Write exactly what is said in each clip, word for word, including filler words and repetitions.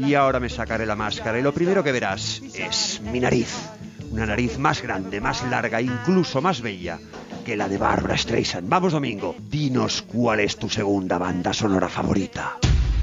Y ahora me sacaré la máscara y lo primero que verás es mi nariz. Una nariz más grande, más larga, incluso más bella que la de Barbra Streisand. Vamos, Domingo, dinos cuál es tu segunda banda sonora favorita.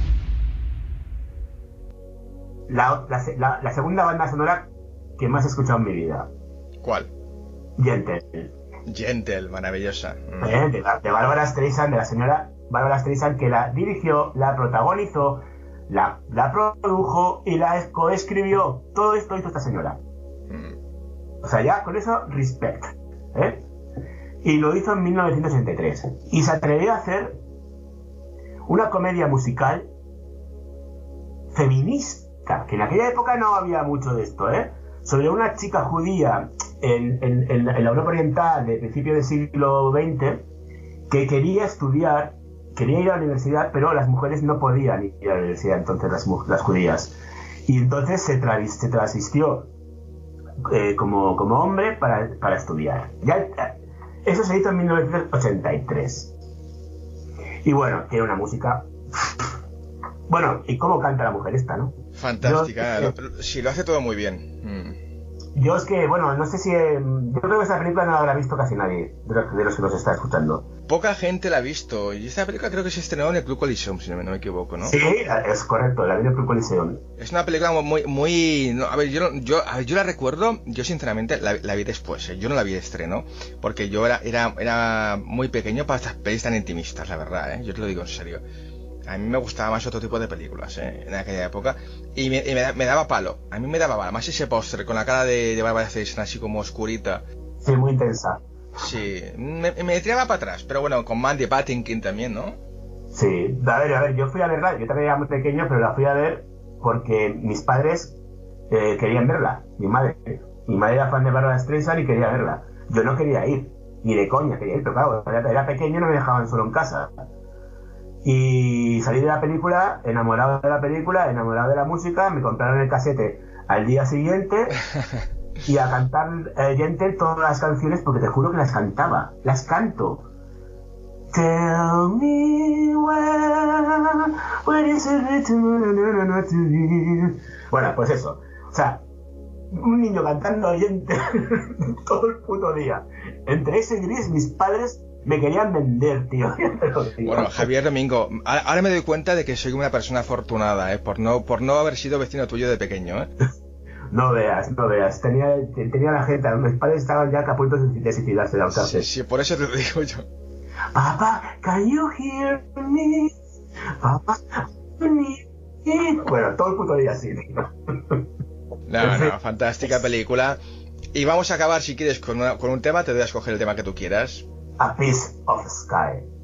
La, la, la, la segunda banda sonora que más he escuchado en mi vida. ¿Cuál? Gentle. Gentle, maravillosa. Mm. Eh, de, de Barbra Streisand, de la señora Barbra Streisand, que la dirigió, la protagonizó, la, la produjo y la coescribió. Todo esto hizo esta señora. Mm. O sea, ya con eso, respect. ¿eh? Y lo hizo en mil novecientos ochenta y tres. Y se atrevió a hacer una comedia musical feminista, que en aquella época no había mucho de esto, ¿eh? Sobre una chica judía en, en, en, en la Europa Oriental de principios del siglo veinte que quería estudiar, quería ir a la universidad, pero las mujeres no podían ir a la universidad, entonces las, las judías. Y entonces se, tra se transvistió eh, como, como hombre para, para estudiar. Ya, eso se hizo en mil novecientos ochenta y tres. Y bueno, tiene una música... Bueno, ¿y cómo canta la mujer esta, no? Fantástica, Yo, eh, lo, sí, lo hace todo muy bien. Mm. Yo es que, bueno, no sé si... Eh, yo creo que esta película no la habrá visto casi nadie de los, de los que nos está escuchando. Poca gente la ha visto, y esta película creo que se estrenó en el Club Coliseum, si no me equivoco, ¿no? Sí, es correcto, la vi en el Club Coliseum. Es una película muy... muy no, a ver, yo, yo, a ver, yo la recuerdo, yo sinceramente la, la vi después, ¿eh? Yo no la vi de estreno, porque yo era, era, era muy pequeño para estas pelis tan intimistas, la verdad, ¿eh? Yo te lo digo en serio. A mí me gustaba más otro tipo de películas, ¿eh? En aquella época. Y, me, y me, me daba palo. A mí me daba palo. Más ese póster con la cara de, de Barbra Streisand así como oscurita. Sí, muy intensa. Sí, me, me tiraba para atrás. Pero bueno, con Mandy Patinkin también, ¿no? Sí, a ver, a ver, yo fui a verla. Yo también era muy pequeño, pero la fui a ver porque mis padres eh, querían verla. Mi madre. Mi madre era fan de Barbra Streisand y quería verla. Yo no quería ir. Ni de coña quería ir, pero claro, era, era pequeño y no me dejaban solo en casa. Y salí de la película, enamorado de la película, enamorado de la música, me compraron el casete al día siguiente y a cantar eh, Gentle todas las canciones, porque te juro que las cantaba, las canto. Tell me where, where is it written to be? Bueno, pues eso, o sea, un niño cantando Gentle todo el puto día. Entre ese gris, mis padres me querían vender, tío. Bueno, Javier Domingo, ahora me doy cuenta de que soy una persona afortunada, ¿eh? Por no, por no haber sido vecino tuyo de pequeño, ¿eh? No veas, no veas. Tenía, tenía la gente, mis padres estaban ya a punto de suicidarse de ahorcarse. Sí, sí, por eso te lo digo yo. Papá, can you hear me? Papá, me. Bueno, todo el puto día así, tío. No, no, fantástica película. Y vamos a acabar, si quieres, con, una, con un tema. Te doy a escoger el tema que tú quieras. A Piece of Sky.